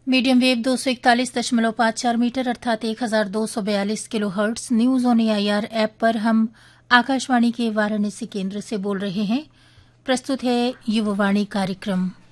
Medium wave 241.54 metre अर्थात 1242 kilo hertz. News on AIR app पर हम आकाशवाणी के वाराणसी केंद्र से बोल रहे हैं। प्रस्तुत है युववाणी कार्यक्रम।